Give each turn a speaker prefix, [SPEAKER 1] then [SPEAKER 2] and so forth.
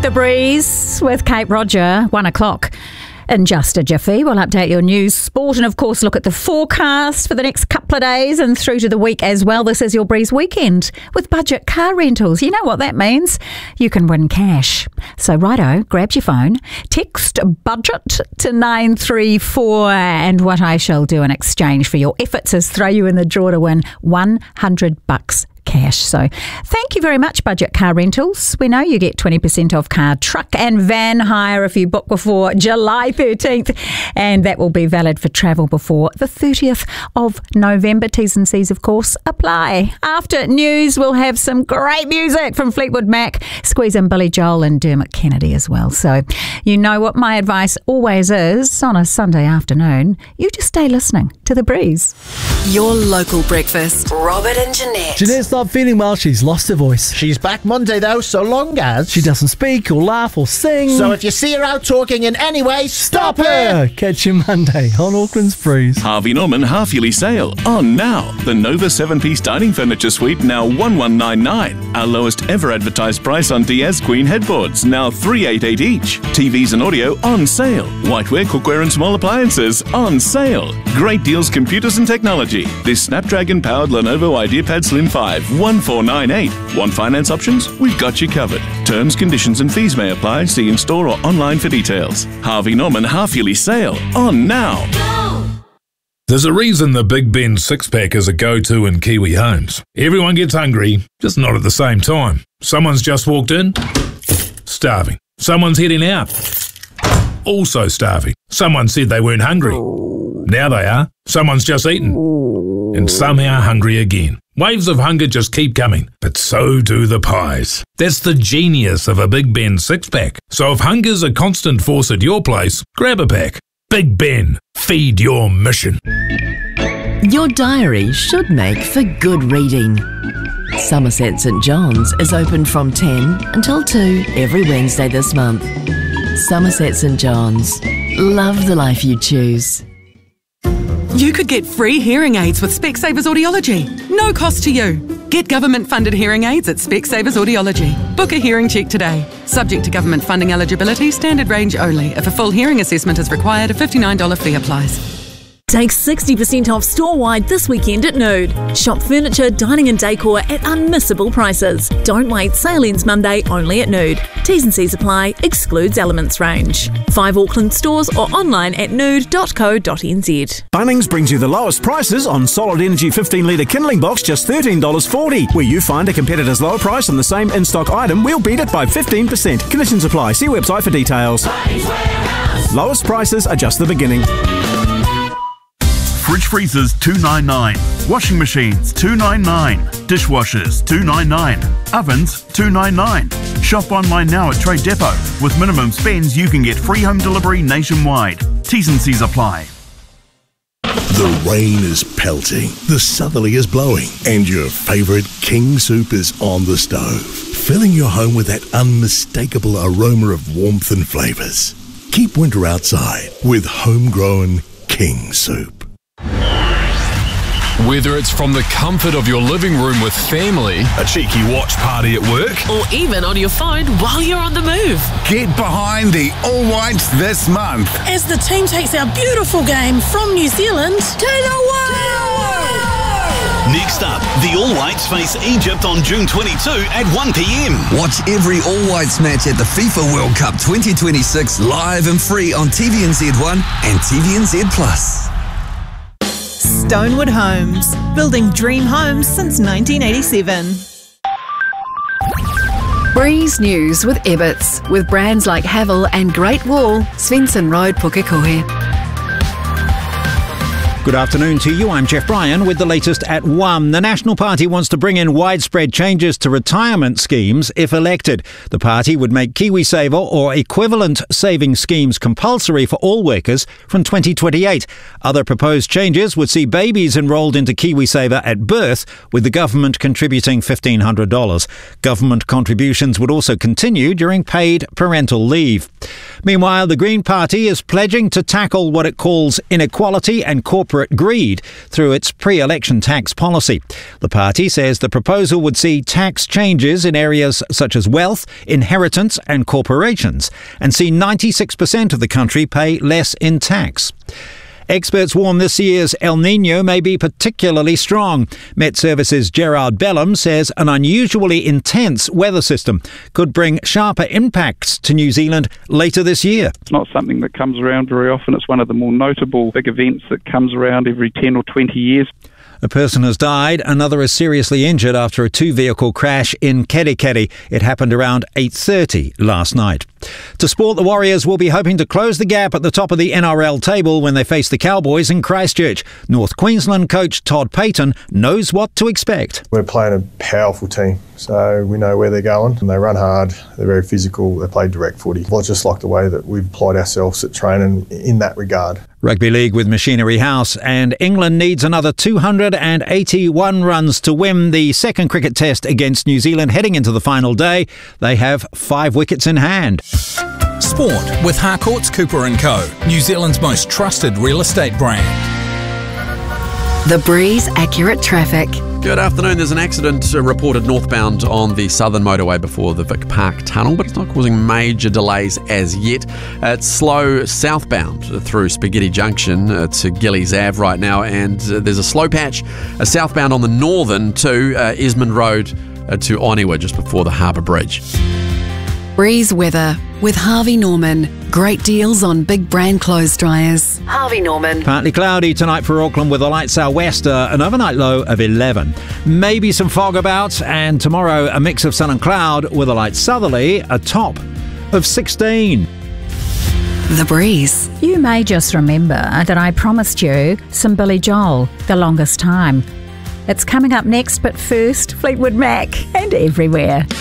[SPEAKER 1] The Breeze with Kate Roger, 1 o'clock. In just a jiffy, we'll update your news, sport, and of course look at the forecast for the next couple of days and through to the week as well. This is your Breeze Weekend with Budget Car Rentals. You know what that means. You can win cash. So righto, grab your phone, text BUDGET to 934, and what I shall do in exchange for your efforts is throw you in the draw to win $100 cash. So thank you very much, Budget Car Rentals. We know you get 20% off car, truck and van hire if you book before July 13th, and that will be valid for travel before the 30th of November. T's and C's, of course, apply. After news, we'll have some great music from Fleetwood Mac, squeeze in Billy Joel and Dermot Kennedy as well. So you know what my advice always is on a Sunday afternoon. You just stay listening to The Breeze.
[SPEAKER 2] Your local breakfast. Robert and Jeanette.
[SPEAKER 3] Jeanette's not feeling well. She's lost her voice.
[SPEAKER 4] She's back Monday though, so long as
[SPEAKER 3] she doesn't speak or laugh or sing.
[SPEAKER 4] So if you see her out talking in any way, stop her!
[SPEAKER 3] Catch you Monday on Auckland's Breeze.
[SPEAKER 5] Harvey Norman half-yearly sale on now. The Nova 7-piece dining furniture suite now $1,199. Our lowest ever advertised price on Diaz Queen headboards now $388 each. TVs and audio on sale. Whiteware, cookware and small appliances on sale. Great deals, computers and technology. This Snapdragon-powered Lenovo IdeaPad Slim 5 $1,498. Want finance options? We've got you covered. Terms, conditions and fees may apply. See in store or online for details. Harvey Norman half-yearly sale on now.
[SPEAKER 6] There's a reason the Big Ben six-pack is a go-to in Kiwi homes. Everyone gets hungry, just not at the same time. Someone's just walked in, starving. Someone's heading out, also starving. Someone said they weren't hungry. Now they are. Someone's just eaten, and somehow hungry again. Waves of hunger just keep coming, but so do the pies. That's the genius of a Big Ben six-pack. So if hunger's a constant force at your place, grab a pack. Big Ben, feed your mission.
[SPEAKER 7] Your diary should make for good reading. Somerset St John's is open from 10 until 2 every Wednesday this month. Somerset St John's. Love the life you choose.
[SPEAKER 8] You could get free hearing aids with Specsavers Audiology. No cost to you. Get government-funded hearing aids at Specsavers Audiology. Book a hearing check today. Subject to government funding eligibility, standard range only. If a full hearing assessment is required, a $59 fee applies.
[SPEAKER 9] Take 60% off store-wide this weekend at Nude. Shop furniture, dining and decor at unmissable prices. Don't wait, sale ends Monday only at Nude. T's and C's apply, excludes Elements range. 5 Auckland stores or online at nude.co.nz.
[SPEAKER 10] Bunnings brings you the lowest prices on Solid Energy 15-litre kindling box, just $13.40. Where you find a competitor's lower price on the same in-stock item, we'll beat it by 15%. Conditions apply. See website for details. Lowest prices are just the beginning.
[SPEAKER 11] Fridge freezers $299, washing machines $299, dishwashers $299, ovens $299. Shop online now at Trade Depot. With minimum spends, you can get free home delivery nationwide. T's and C's apply.
[SPEAKER 12] The rain is pelting, the southerly is blowing, and your favourite King Soup is on the stove, filling your home with that unmistakable aroma of warmth and flavours. Keep winter outside with homegrown King Soup.
[SPEAKER 13] Whether it's from the comfort of your living room with family,
[SPEAKER 14] a cheeky watch party at work,
[SPEAKER 2] or even on your phone while you're on the move.
[SPEAKER 14] Get behind the All Whites this month
[SPEAKER 15] as the team takes our beautiful game from New Zealand to the world!
[SPEAKER 16] Next up, the All Whites face Egypt on June 22 at 1 p.m.
[SPEAKER 17] Watch every All Whites match at the FIFA World Cup 2026 live and free on TVNZ1 and TVNZ Plus.
[SPEAKER 18] Stonewood Homes, building dream homes since 1987.
[SPEAKER 19] Breeze News with Ebbets, with brands like Havel and Great Wall, Svensson Road, Pukekohe.
[SPEAKER 20] Good afternoon to you. I'm Jeff Bryan with the latest at 1. The National Party wants to bring in widespread changes to retirement schemes if elected. The party would make KiwiSaver or equivalent saving schemes compulsory for all workers from 2028. Other proposed changes would see babies enrolled into KiwiSaver at birth, with the government contributing $1,500. Government contributions would also continue during paid parental leave. Meanwhile, the Green Party is pledging to tackle what it calls inequality and corporate corporate greed through its pre-election tax policy. The party says the proposal would see tax changes in areas such as wealth, inheritance and corporations, and see 96% of the country pay less in tax. Experts warn this year's El Niño may be particularly strong. Met Services' Gerard Bellum says an unusually intense weather system could bring sharper impacts to New Zealand later this year.
[SPEAKER 21] It's not something that comes around very often. It's one of the more notable big events that comes around every 10 or 20 years.
[SPEAKER 20] A person has died, another is seriously injured after a two-vehicle crash in Kerikeri. It happened around 8:30 last night. To sport, the Warriors will be hoping to close the gap at the top of the NRL table when they face the Cowboys in Christchurch. North Queensland coach Todd Payton knows what to expect.
[SPEAKER 22] We're playing a powerful team, so we know where they're going. And they run hard, they're very physical, they play direct footy. I just like the way that we've applied ourselves at training in that regard.
[SPEAKER 20] Rugby League with Machinery House, and England needs another 281 runs to win the second cricket test against New Zealand heading into the final day. They have 5 wickets in hand.
[SPEAKER 23] Sport with Harcourts Cooper & Co, New Zealand's most trusted real estate brand.
[SPEAKER 19] The Breeze Accurate Traffic.
[SPEAKER 24] Good afternoon. There's an accident reported northbound on the southern motorway before the Vic Park Tunnel, but it's not causing major delays as yet. It's slow southbound through Spaghetti Junction to Gillies Ave right now, and there's a slow patch southbound on the northern to Esmond Road to Oniwa just before the Harbour Bridge.
[SPEAKER 19] Breeze weather with Harvey Norman. Great deals on big brand clothes dryers. Harvey Norman.
[SPEAKER 20] Partly cloudy tonight for Auckland with a light sou'wester, an overnight low of 11. Maybe some fog about, and tomorrow a mix of sun and cloud with a light southerly, a top of 16.
[SPEAKER 19] The Breeze.
[SPEAKER 1] You may just remember that I promised you some Billy Joel, The Longest Time. It's coming up next, but first, Fleetwood Mac and Everywhere.